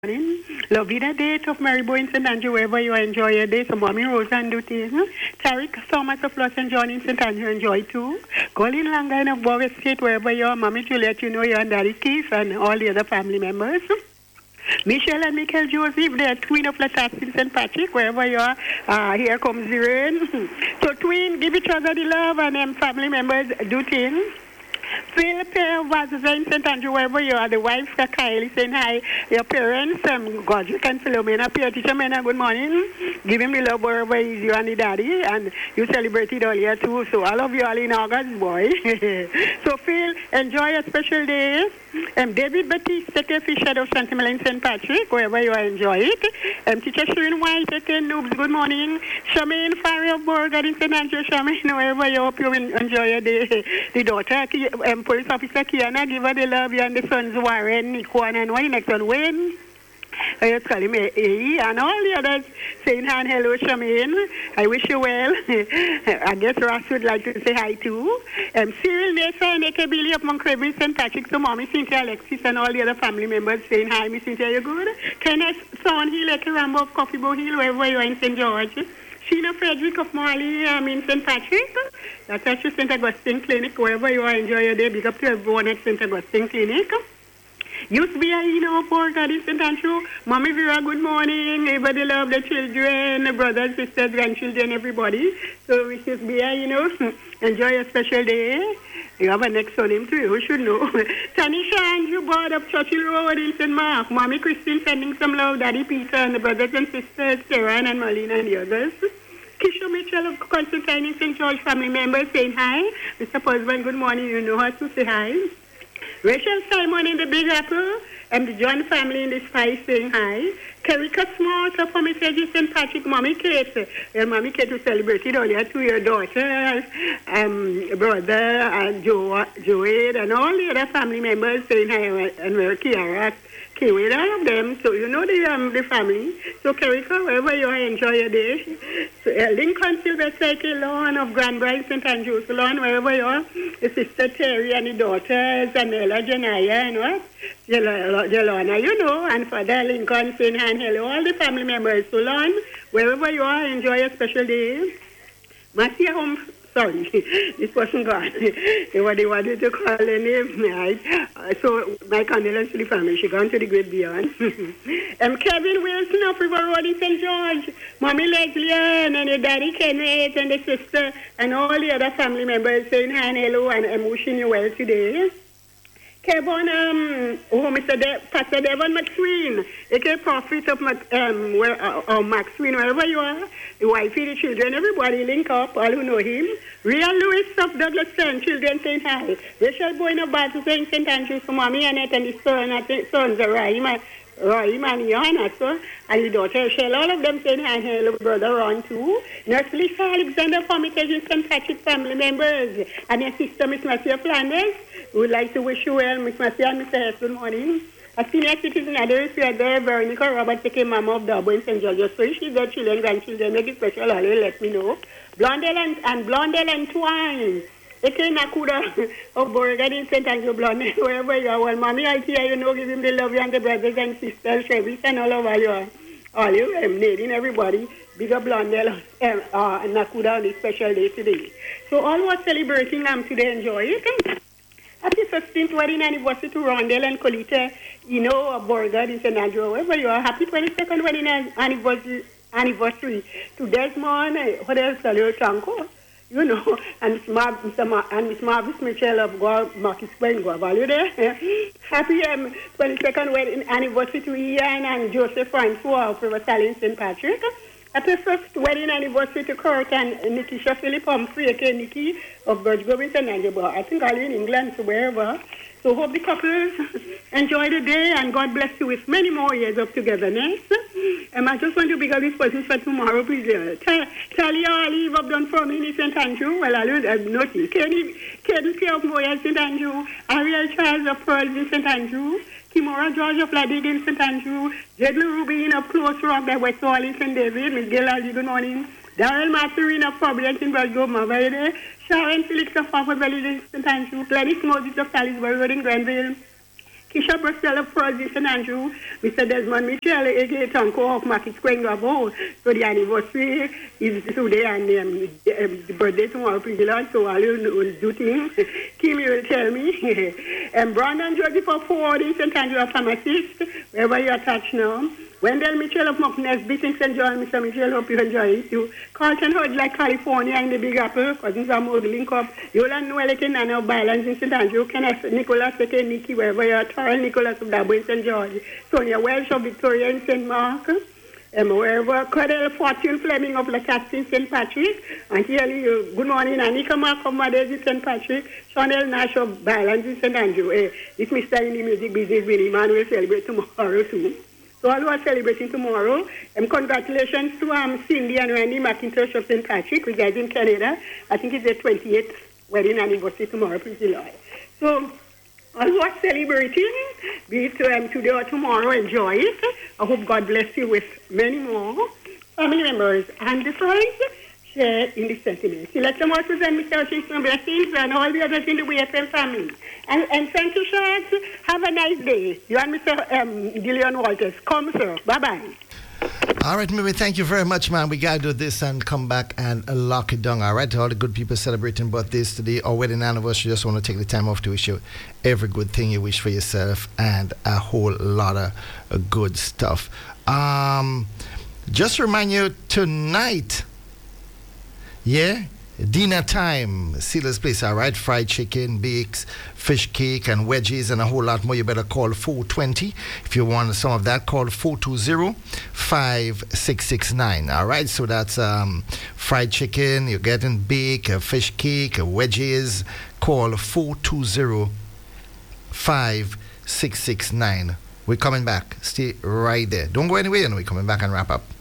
morning. Lovely the date of Marybo in St. Andrew, wherever you enjoy your day. So, Mommy Rose and Duty. Tariq Thomas of Los and John in St. Andrew, enjoy too. Colin Langan of Boris State, wherever you are. Mommy Juliet, you know you and Daddy Keith and all the other family members. Michelle and Michael Joseph, they're twin of Latas in St. Patrick, wherever you are. Here comes the rain. So, twin, give each other the love and family members do things. Phil was in St. Andrew, wherever you are, the wife, Kylie, saying hi. Your parents, Godric and Philomena, Pierre Teacher Mena, good morning. Give him the love wherever he is, you and the daddy. And you celebrated earlier too, so I love you all in August, boy. So, Phil, enjoy a special day. David Batiste, take a fish out of Chantimel in St. Patrick, wherever you are, enjoy it. Teacher Shirin White, take a noobs, good morning. Charmaine Farry of Borgard in St. Andrew, Charmaine, wherever you hope you enjoy your day. The daughter, Police Officer Kiana, give her the love, you and the sons Warren, Nico, and Wayne, next one, Wayne. I just call him A, and all the others saying hi and hello, Charmaine. I wish you well. I guess Ross would like to say hi too. Cyril Nathan, A.K. Billy of Montclair, St. Patrick, so Mommy Cynthia, Alexis, and all the other family members saying hi, Miss Cynthia, you good? Kenneth Thornhill, A.K. Rambo of Coffee Bow Hill, wherever you are in St. George. Sheena Frederick of Marley, in St. Patrick. That's actually St. Augustine Clinic, wherever you are, enjoy your day. Big up to everyone at St. Augustine Clinic. Used to be a poor God in St. Andrew. Mommy Vera, good morning. Everybody love the children, brothers, sisters, grandchildren, everybody. So we should be enjoy a special day. You have a next on him too, you should know. Tanisha Andrew Board of Churchill Road in St. Mark. Mommy Christine sending some love. Daddy Peter and the brothers and sisters, Sharon and Marlena and the others. Kisho Mitchell of Constantine in St. George family members saying hi. Mr. Posman, good morning. You know how to say hi. Rachel Simon in the Big Apple and the John family in the Spice saying hi. Kerika Smart of Homicide St. Patrick, Mommy Kate. Well, Mommy Kate was celebrated earlier to your daughter, brother, and Joed, and all the other family members saying hi, and we're Kiara. With all of them, so you know the family. So, Kerika, wherever you are, enjoy your day. So, Lincoln Silver Cycle Lawn of Grand Bride St. Andrew's Lawn, wherever you are, the sister Terry and the daughters, Anela, Janaya, and what? Jelona, and Father Lincoln saying hi and hello, all the family members. So, Lawn, wherever you are, enjoy a special day. Marcia Home. Sorry, this person gone. They wanted to call her name, right? So, my condolence to the family. She gone to the great beyond. Kevin Wilson of River Road in St. George. Mommy Leslie and your daddy Kenneth and the sister and all the other family members saying hi and hello and I'm wishing you well today. Kevin, Pastor Devon McSween, a.k.a. Prophet of McSween, wherever you are, the wife, the children, everybody link up, all who know him. Real Lewis of Douglaston, children saying hi. Rachel Boyne of Bath saying St. Andrews for Mommy Annette and the sons are Roy, and Johanna, so, and the daughter Shell, all of them saying hi, hello, brother Ron too. Nurse Lisa Alexander from St. Patrick family members, and your sister, Miss Marcia Flanders. We would like to wish you well, Miss Marcia and Mr. Hess, good morning. A senior citizen, others, you are there, Veronica Roberts, taking Mama of Dabo in St. George. So if she's got children, grandchildren, make it special, let me know. Blondel and Twine. Okay, Nakuda of Beauregard in St. Andrew Blondel, wherever you are. Well, Mommy, I hear give him the love you and the brothers and sisters, Travis, and all over you are. All you, Nadine, everybody. Big up Blondel and Nakuda on this special day today. So all who are celebrating today, enjoy it. Happy 15th wedding anniversary to Rondell and Colita, of Beauregard in St. Andrew, wherever you are. Happy 22nd wedding anniversary to Desmond, what else, Tanko? And Miss Marvis Mitchell of Marcus Plain, Guava, there. Happy 22nd wedding anniversary to Ian and Joseph Francois of River Sally in St. Patrick. Happy first wedding anniversary to Kurt and Nikisha Philip Humphrey, aka Nikki of Birch Grove in St. Andrew. I think I'll be in England, so wherever. So hope the couples enjoy the day and God bless you with many more years of togetherness. I just want to pick up this person for tomorrow, please. Tell you all Eve have done for me in St. Andrew. Well, I will nothing. Kenny K of Moya St. Andrew. Ariel Charles of Pearls in St. Andrew. Kimora George of Ladig in St. Andrew. Jedlu Rubin of Close Rock by West Hall in St. David. Miss Gail, good morning. Darrell Mathurin of Providence in Birch Grove, Maverde. Sharon Felix of Harvard Valley in St. Andrew. Gladys Moses of Salisbury Road in Granville. Kisha Bristol of Frozy St. Andrew, Mr. Desmond Michel, Egate and Co-op Market Square Gabo. So the anniversary is today and the birthday tomorrow, pretty Lord, so I'll do things. Kim, you will tell me. And Brandon Georgie for Ford in St. Andrew, a pharmacist, wherever you are touched now. Wendell Mitchell of Mockness, Bittings enjoy, Mr. Mitchell, hope you enjoy it too. Carlton Hood, like California in the Big Apple, cousins are more link up. Yola Noel, and our balance in St. Andrew, Kenneth, Nicholas, Nikki, wherever you are, Torrell Nicholas of Dabo in St. George, Sonia Welsh of Victoria in St. Mark, wherever, Cordell Fortune Fleming of Lacat in St. Patrick, and here you, good morning, Anika Mark of Madez in St. Patrick, Chanel Nash of Balance in St. Andrew. This Mr. in the music business, Willie Man, will celebrate tomorrow too. So all who are celebrating tomorrow, congratulations to Cindy and Randy McIntosh of St. Patrick, which is in Canada. I think it's their 28th wedding anniversary tomorrow, pretty Lord. So all who are celebrating, be it today or tomorrow, enjoy it. I hope God bless you with many more family members and the friends share in the sentiments. Select them all to send me salutations, blessings, and all the others in the WFM family. And thank you, Shads. Have a nice day. You and Mr. Gillian Walters. Come, sir. Bye-bye. All right, maybe thank you very much, man. We got to do this and come back and lock it down. All right, to all the good people celebrating birthdays today or wedding anniversary, just want to take the time off to wish you every good thing you wish for yourself and a whole lot of good stuff. Just remind you tonight, dinner time, Sealer's Place, all right? Fried chicken, bakes, fish cake, and wedges, and a whole lot more. You better call 420. If you want some of that, call 420-5669, all right? So that's fried chicken, you're getting bake, a fish cake, wedges. Call 420-5669. We're coming back. Stay right there. Don't go anywhere, and we're coming back and wrap up.